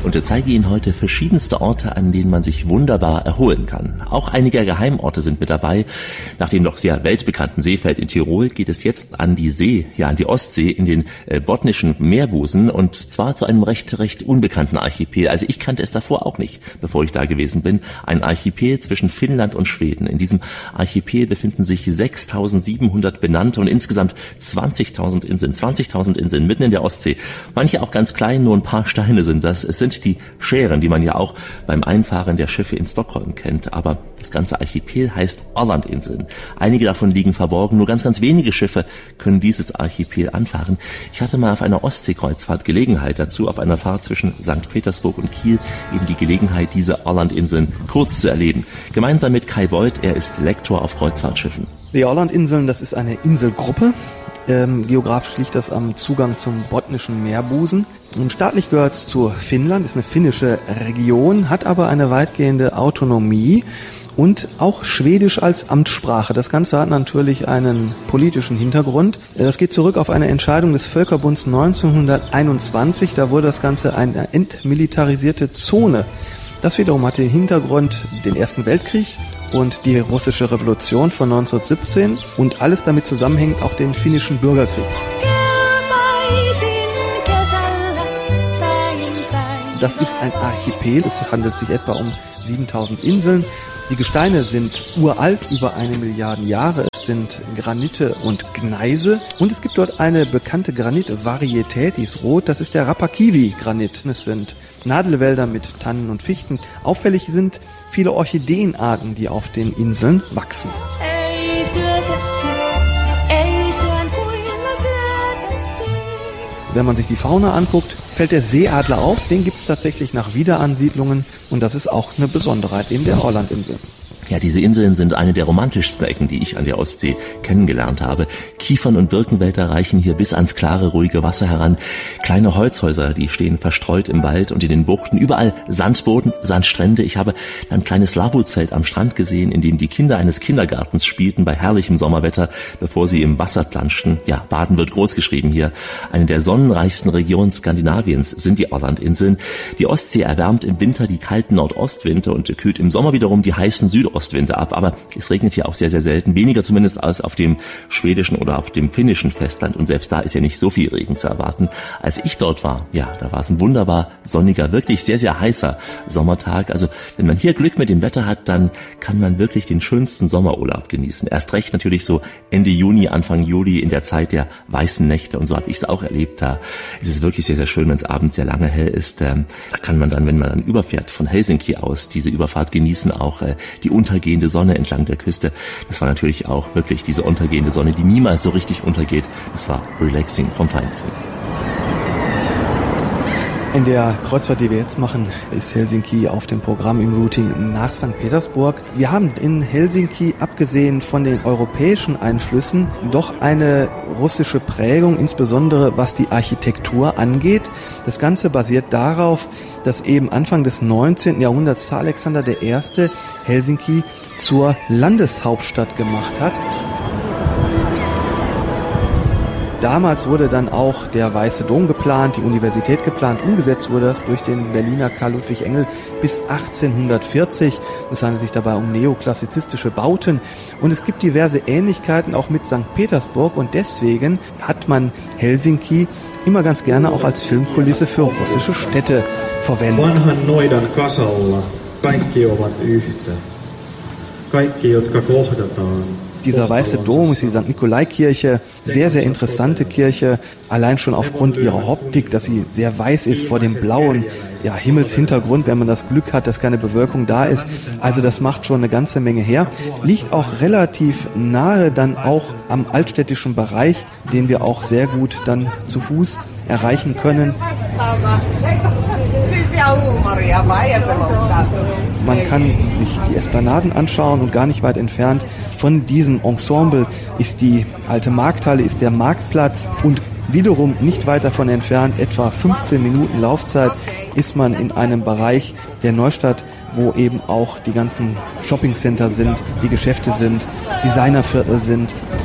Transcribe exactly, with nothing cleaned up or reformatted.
und zeige Ihnen heute verschiedenste Orte, an denen man sich wunderbar erholen kann. Auch einige Geheimorte sind mit dabei. Nach dem noch sehr weltbekannten Seefeld in Tirol geht es jetzt an die See, ja an die Ostsee, in den äh, botnischen Meerbusen, und zwar zu einem recht, recht unbekannten Archipel. Also ich kannte es davor auch nicht, bevor ich da gewesen bin. Ein Archipel zwischen Finnland und Schweden. In diesem Archipel befinden sich sechstausendsiebenhundert benannte und insgesamt zwanzigtausend Inseln. zwanzigtausend Inseln mitten in der Ostsee. Manche auch ganz klein, nur ein paar Steine sind das. Es sind die Schären, die man ja auch beim Einfahren der Schiffe in Stockholm kennt. Aber das ganze Archipel heißt Ålandinseln. Einige davon liegen verborgen. Nur ganz, ganz wenige Schiffe können dieses Archipel anfahren. Ich hatte mal auf einer Ostseekreuzfahrt Gelegenheit dazu, auf einer Fahrt zwischen Sankt Petersburg und Kiel, eben die Gelegenheit, diese Ålandinseln kurz zu erleben. Gemeinsam mit Kai Beuth, er ist Lektor auf Kreuzfahrtschiffen. Die Ålandinseln, das ist eine Inselgruppe. Ähm, geografisch liegt das am Zugang zum botnischen Meerbusen. Staatlich gehört es zu Finnland, ist eine finnische Region, hat aber eine weitgehende Autonomie und auch Schwedisch als Amtssprache. Das Ganze hat natürlich einen politischen Hintergrund. Das geht zurück auf eine Entscheidung des Völkerbunds neunzehnhunderteinundzwanzig. Da wurde das Ganze eine entmilitarisierte Zone. Das wiederum hat den Hintergrund den Ersten Weltkrieg und die russische Revolution von neunzehnhundertsiebzehn und alles damit zusammenhängt auch den finnischen Bürgerkrieg. Das ist ein Archipel, es handelt sich etwa um siebentausend Inseln. Die Gesteine sind uralt, über eine Milliarde Jahre. Es sind Granite und Gneise. Und es gibt dort eine bekannte Granitvarietät, die ist rot. Das ist der Rapakivi-Granit. Es sind Nadelwälder mit Tannen und Fichten. Auffällig sind viele Orchideenarten, die auf den Inseln wachsen. Wenn man sich die Fauna anguckt, fällt der Seeadler auf. Den gibt es tatsächlich nach Wiederansiedlungen und das ist auch eine Besonderheit eben der Ålandinseln. Ja, diese Inseln sind eine der romantischsten Ecken, die ich an der Ostsee kennengelernt habe. Kiefern- und Birkenwälder reichen hier bis ans klare, ruhige Wasser heran. Kleine Holzhäuser, die stehen verstreut im Wald und in den Buchten. Überall Sandboden, Sandstrände. Ich habe ein kleines Lavozelt am Strand gesehen, in dem die Kinder eines Kindergartens spielten bei herrlichem Sommerwetter, bevor sie im Wasser planschten. Ja, Baden wird groß geschrieben hier. Eine der sonnenreichsten Regionen Skandinaviens sind die Ålandinseln. Die Ostsee erwärmt im Winter die kalten Nordostwinde und kühlt im Sommer wiederum die heißen Südostwinde ab, aber es regnet hier auch sehr, sehr selten, weniger zumindest als auf dem schwedischen oder auf dem finnischen Festland und selbst da ist ja nicht so viel Regen zu erwarten. Als ich dort war, ja, da war es ein wunderbar sonniger, wirklich sehr, sehr heißer Sommertag. Also wenn man hier Glück mit dem Wetter hat, dann kann man wirklich den schönsten Sommerurlaub genießen. Erst recht natürlich so Ende Juni, Anfang Juli in der Zeit der weißen Nächte und so habe ich es auch erlebt. Da ist es wirklich sehr, sehr schön, wenn es abends sehr lange hell ist. Da kann man dann, wenn man dann überfährt von Helsinki aus, diese Überfahrt genießen, auch die untergehende Sonne entlang der Küste. Das war natürlich auch wirklich diese untergehende Sonne, die niemals so richtig untergeht. Das war relaxing vom Feinsten. In der Kreuzfahrt, die wir jetzt machen, ist Helsinki auf dem Programm im Routing nach Sankt Petersburg. Wir haben in Helsinki, abgesehen von den europäischen Einflüssen, doch eine russische Prägung, insbesondere was die Architektur angeht. Das Ganze basiert darauf, dass eben Anfang des neunzehnten Jahrhunderts Alexander der Erste Helsinki zur Landeshauptstadt gemacht hat. Damals wurde dann auch der Weiße Dom geplant, die Universität geplant. Umgesetzt wurde das durch den Berliner Karl Ludwig Engel bis achtzehnhundertvierzig. Es handelt sich dabei um neoklassizistische Bauten. Und es gibt diverse Ähnlichkeiten auch mit Sankt Petersburg. Und deswegen hat man Helsinki immer ganz gerne auch als Filmkulisse für russische Städte verwendet. Vanhan noidan kasalla, kaikki ovat yhtä. Kaikki, jotka kohdataan. Dieser Weiße Dom ist die Sankt Nikolai-Kirche, sehr, sehr interessante Kirche, allein schon aufgrund ihrer Optik, dass sie sehr weiß ist vor dem blauen ja, Himmelshintergrund, wenn man das Glück hat, dass keine Bewölkung da ist. Also das macht schon eine ganze Menge her. Liegt auch relativ nahe dann auch am altstädtischen Bereich, den wir auch sehr gut dann zu Fuß erreichen können. Man kann sich die Esplanaden anschauen und gar nicht weit entfernt von diesem Ensemble ist die alte Markthalle, ist der Marktplatz und wiederum nicht weit davon entfernt, etwa fünfzehn Minuten Laufzeit, ist man in einem Bereich der Neustadt, wo eben auch die ganzen Shoppingcenter sind, die Geschäfte sind, Designerviertel sind,